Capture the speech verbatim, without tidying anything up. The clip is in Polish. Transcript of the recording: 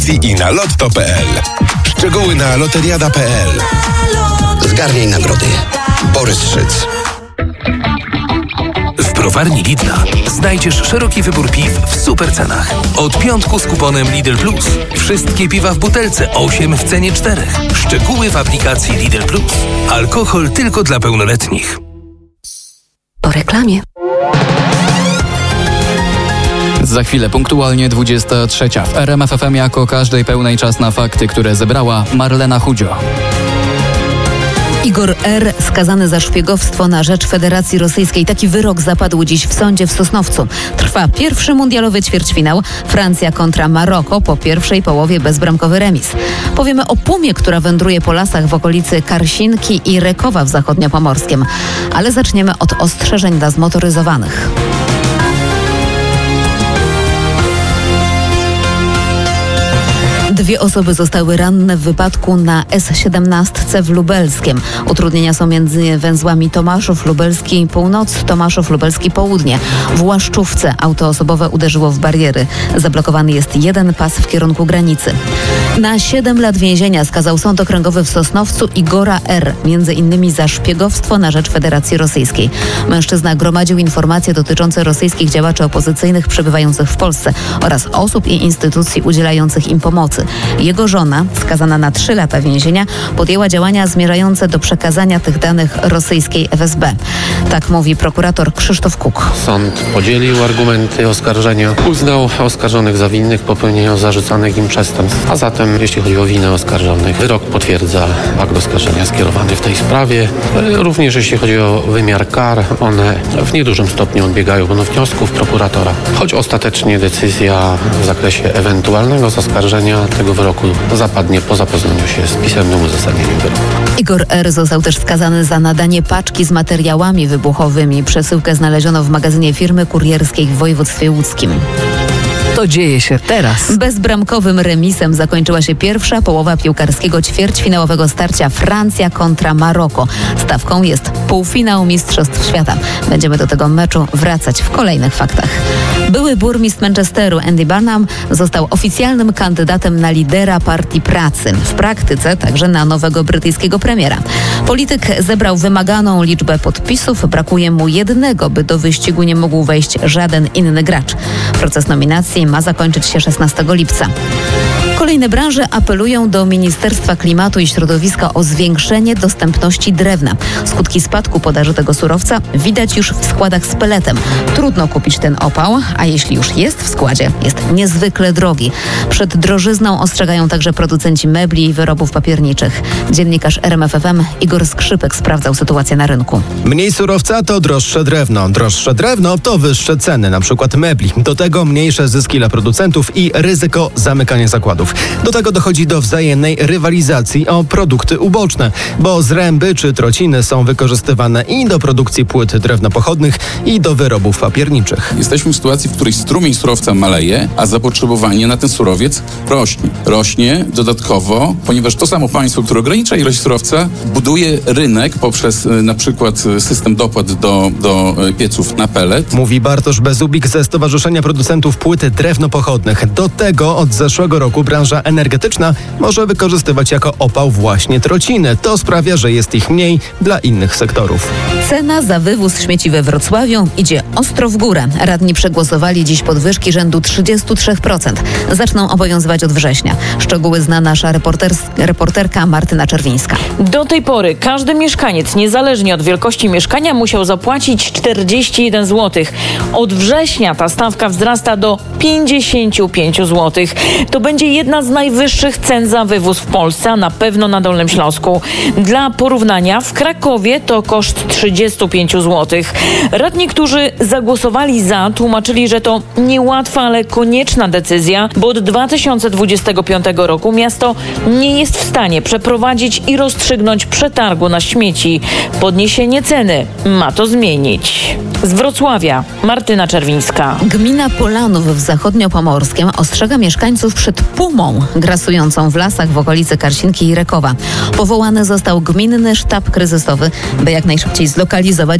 i na lotto kropka pe el. Szczegóły na loteriada kropka pe el. Zgarnij nagrody. Borys Szyc. W browarni Lidla znajdziesz szeroki wybór piw w super cenach. Od piątku z kuponem Lidl Plus. Wszystkie piwa w butelce, osiem w cenie czterech. Szczegóły w aplikacji Lidl Plus. Alkohol tylko dla pełnoletnich. Po reklamie. Za chwilę punktualnie dwudziesta trzecia. W R M F F M jako każdej pełnej czas na fakty, które zebrała Marlena Chudzio. Igor R. skazany za szpiegowstwo na rzecz Federacji Rosyjskiej. Taki wyrok zapadł dziś w sądzie w Sosnowcu. Trwa pierwszy mundialowy ćwierćfinał. Francja kontra Maroko po pierwszej połowie bezbramkowy remis. Powiemy o pumie, która wędruje po lasach w okolicy Karsinki i Rekowa w Zachodniopomorskiem. Ale zaczniemy od ostrzeżeń dla zmotoryzowanych. Dwie osoby zostały ranne w wypadku na S siedemnaście w Lubelskiem. Utrudnienia są między węzłami Tomaszów Lubelski Północ, Tomaszów Lubelski Południe. W Łaszczówce auto osobowe uderzyło w bariery. Zablokowany jest jeden pas w kierunku granicy. Na siedem lat więzienia skazał Sąd Okręgowy w Sosnowcu Igora R. między innymi za szpiegowstwo na rzecz Federacji Rosyjskiej. Mężczyzna gromadził informacje dotyczące rosyjskich działaczy opozycyjnych przebywających w Polsce oraz osób i instytucji udzielających im pomocy. Jego żona, skazana na trzy lata więzienia, podjęła działania zmierzające do przekazania tych danych rosyjskiej F S B. Tak mówi prokurator Krzysztof Kuk. Sąd podzielił argumenty oskarżenia, uznał oskarżonych za winnych popełnienia zarzucanych im przestępstw. A zatem, jeśli chodzi o winę oskarżonych, wyrok potwierdza akt oskarżenia skierowany w tej sprawie. Również jeśli chodzi o wymiar kar, one w niedużym stopniu odbiegają od wniosków prokuratora. Choć ostatecznie decyzja w zakresie ewentualnego zaskarżenia tego wyroku zapadnie po zapoznaniu się z pisemnym uzasadnieniem wyroku. Igor R. został też skazany za nadanie paczki z materiałami wybuchowymi. Przesyłkę znaleziono w magazynie firmy kurierskiej w województwie łódzkim. To dzieje się teraz. Bezbramkowym remisem zakończyła się pierwsza połowa piłkarskiego ćwierćfinałowego starcia Francja kontra Maroko. Stawką jest półfinał Mistrzostw Świata. Będziemy do tego meczu wracać w kolejnych faktach. Były burmistrz Manchesteru Andy Burnham został oficjalnym kandydatem na lidera Partii Pracy. W praktyce także na nowego brytyjskiego premiera. Polityk zebrał wymaganą liczbę podpisów. Brakuje mu jednego, by do wyścigu nie mógł wejść żaden inny gracz. Proces nominacji ma zakończyć się szesnastego lipca. Kolejne branże apelują do Ministerstwa Klimatu i Środowiska o zwiększenie dostępności drewna. Skutki spadku podaży tego surowca widać już w składach z peletem. Trudno kupić ten opał, a jeśli już jest w składzie, jest niezwykle drogi. Przed drożyzną ostrzegają także producenci mebli i wyrobów papierniczych. Dziennikarz R M F F M Igor Skrzypek sprawdzał sytuację na rynku. Mniej surowca to droższe drewno. Droższe drewno to wyższe ceny, na przykład mebli. Do tego mniejsze zyski dla producentów i ryzyko zamykania zakładów. Do tego dochodzi do wzajemnej rywalizacji o produkty uboczne, bo zręby czy trociny są wykorzystywane i do produkcji płyt drewnopochodnych i do wyrobów papierniczych. Jesteśmy w sytuacji, w której strumień surowca maleje, a zapotrzebowanie na ten surowiec rośnie. Rośnie dodatkowo, ponieważ to samo państwo, które ogranicza ilość surowca, buduje rynek poprzez na przykład system dopłat do, do pieców na pelet. Mówi Bartosz Bezubik ze Stowarzyszenia Producentów Płyt Drewnopochodnych. Do tego od zeszłego roku branża energetyczna może wykorzystywać jako opał właśnie trociny. To sprawia, że jest ich mniej dla innych sektorów. Cena za wywóz śmieci we Wrocławiu idzie ostro w górę. Radni przegłosowali dziś podwyżki rzędu trzydzieści trzy procent. Zaczną obowiązywać od września. Szczegóły zna nasza reporterka Martyna Czerwińska. Do tej pory każdy mieszkaniec, niezależnie od wielkości mieszkania, musiał zapłacić czterdzieści jeden złotych. Od września ta stawka wzrasta do pięćdziesiąt pięć złotych. To będzie jedna z najwyższych cen za wywóz w Polsce, a na pewno na Dolnym Śląsku. Dla porównania w Krakowie to koszt trzydzieści pięć złotych. Radni, którzy zagłosowali za, tłumaczyli, że to niełatwa, ale konieczna decyzja, bo od dwa tysiące dwudziestego piątego roku miasto nie jest w stanie przeprowadzić i rozstrzygnąć przetargu na śmieci. Podniesienie ceny ma to zmienić. Z Wrocławia Martyna Czerwińska. Gmina Polanów w Zachodniopomorskiem ostrzega mieszkańców przed pumą grasującą w lasach w okolicy Karsinki i Rekowa. Powołany został gminny sztab kryzysowy, by jak najszybciej zlokalizować